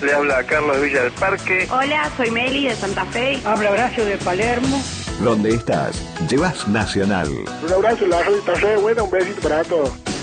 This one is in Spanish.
Le habla Carlos de Villa del Parque. Hola, soy Meli de Santa Fe. Habla Horacio de Palermo. ¿Dónde estás? Llevas Nacional. Un abrazo, la radio está re buena, un besito para todos.